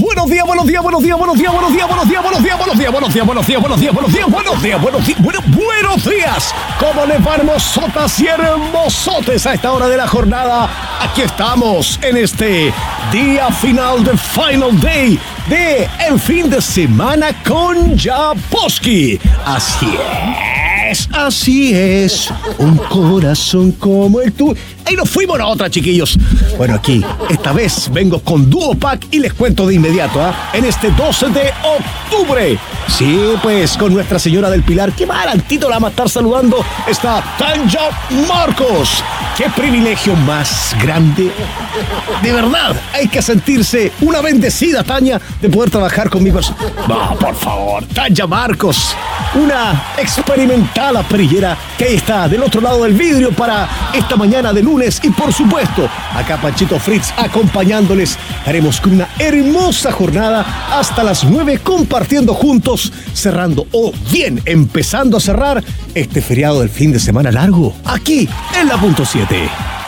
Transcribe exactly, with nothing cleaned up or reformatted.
Buenos días, buenos días, buenos días, buenos días, buenos días, buenos días, buenos días, buenos días, buenos días, buenos días, buenos días, buenos días, buenos días, buenos días, bueno, buenos días. ¿Cómo les va, hermosotas y hermosotes, a esta hora de la jornada? Aquí estamos en este día final de Final Day de el fin de semana con Japoski. Así es, así es, un corazón como el tuyo. Ahí nos fuimos a otra, chiquillos. Bueno, aquí, esta vez vengo con Duo Pack y les cuento de inmediato, ¿ah? ¿eh? En este doce de octubre. Sí, pues, con Nuestra Señora del Pilar, que más adelantito la vamos a estar saludando, está Tanya Marcos. ¡Qué privilegio más grande! De verdad, hay que sentirse una bendecida, Tanya, de poder trabajar con mi persona. No, por favor, Tanya Marcos, una experimentada perillera que ahí está del otro lado del vidrio para esta mañana de lunes. Y por supuesto, acá Panchito Fritz acompañándoles. Haremos una hermosa jornada hasta las nueve, compartiendo juntos, cerrando o bien empezando a cerrar este feriado del fin de semana largo, aquí en la punto siete.